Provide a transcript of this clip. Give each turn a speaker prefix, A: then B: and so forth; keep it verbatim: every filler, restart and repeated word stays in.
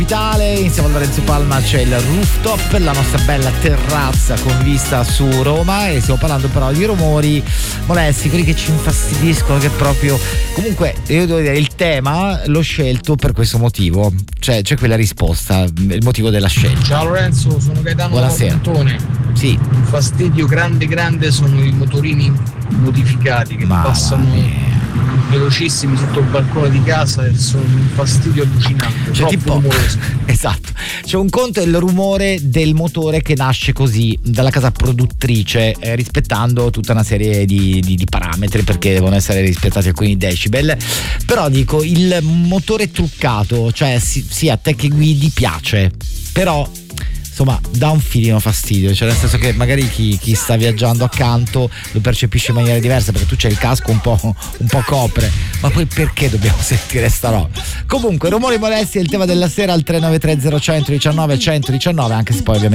A: Insieme a Lorenzo Palma c'è il rooftop, la nostra bella terrazza con vista su Roma, e stiamo parlando però di rumori molesti, quelli che ci infastidiscono, che proprio comunque io devo dire il tema l'ho scelto per questo motivo, cioè c'è quella risposta, il motivo della scelta.
B: Ciao Lorenzo, sono Gaetano
A: Buonasera.
B: Montone.
A: Sì.
B: Un fastidio grande grande sono i motorini modificati che
A: Mamma
B: passano
A: mia.
B: velocissimi sotto il balcone di casa e sono un fastidio allucinante,
A: C'è
B: troppo
A: tipo,
B: rumoroso.
A: esatto, c'è un conto è il rumore del motore che nasce così dalla casa produttrice, eh, rispettando tutta una serie di, di, di parametri, perché devono essere rispettati alcuni decibel, però dico il motore truccato, cioè sì, sì, a te che guidi piace, però insomma dà un filino fastidio, cioè nel senso che magari chi, chi sta viaggiando accanto lo percepisce in maniera diversa, perché tu c'hai il casco un po', un po' copre, ma poi perché dobbiamo sentire sta roba? Comunque rumori molesti è il tema della sera al tre nove tre zero uno zero uno uno uno uno, anche se poi ovviamente